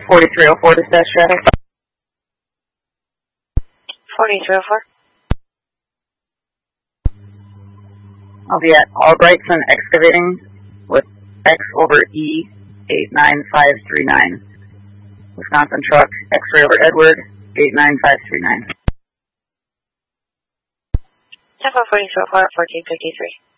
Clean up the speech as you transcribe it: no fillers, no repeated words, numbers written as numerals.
4304 dispatch traffic. 4304. I'll be at Albrightson Excavating with X over E 89539. Wisconsin truck, X-ray over Edward 89539. Tempo 4304 at 1453.